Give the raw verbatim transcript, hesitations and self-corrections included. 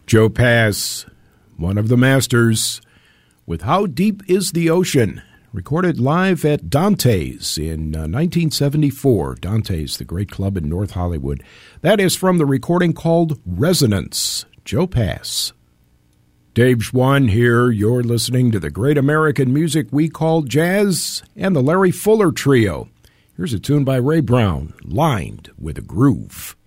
Joe Pass, one of the masters, with How Deep Is the Ocean, recorded live at Dante's in uh, nineteen seventy-four. Dante's, the great club in North Hollywood. That is from the recording called Resonance. Joe Pass. Dave Schwann here. You're listening to the great American music we call jazz and the Larry Fuller Trio. Here's a tune by Ray Brown, Lined with a Groove.